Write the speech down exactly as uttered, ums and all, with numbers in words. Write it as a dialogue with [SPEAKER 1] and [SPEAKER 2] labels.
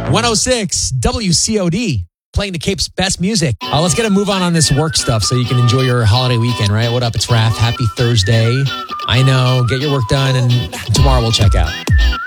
[SPEAKER 1] one oh six W C O D, playing the Cape's best music. Uh, let's get a move on on this work stuff so you can enjoy your holiday weekend, right? What up? It's Raph. Happy Thursday. I know. Get your work done, and tomorrow we'll check out.